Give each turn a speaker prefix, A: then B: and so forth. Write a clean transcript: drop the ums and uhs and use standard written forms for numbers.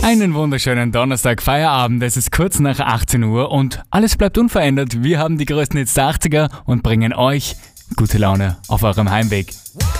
A: Einen wunderschönen Donnerstag, Feierabend. Es ist kurz nach 18 Uhr und alles bleibt unverändert. Wir haben die größten Hits der 80er und bringen euch gute Laune auf eurem Heimweg.